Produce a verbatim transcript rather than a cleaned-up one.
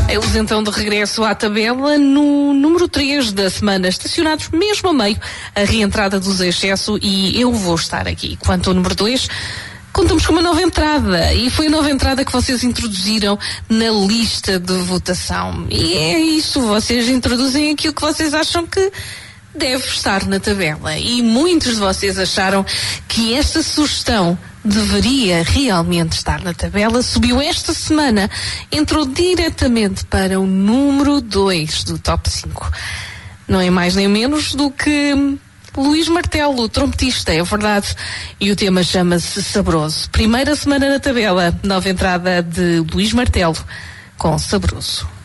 Eles então de regresso à tabela no número três da semana, estacionados mesmo a meio, a reentrada dos excesso, e eu vou estar aqui. Quanto ao número dois, contamos com uma nova entrada, e foi a nova entrada que vocês introduziram na lista de votação. E é isso, vocês introduzem aquilo que vocês acham que deve estar na tabela. E muitos de vocês acharam que esta sugestão deveria realmente estar na tabela, subiu esta semana, entrou diretamente para o número dois do top cinco. Não é mais nem menos do que Luís Martelo, trompetista, é verdade. E o tema chama-se Saboroso. Primeira semana na tabela, nova entrada de Luís Martelo com Saboroso.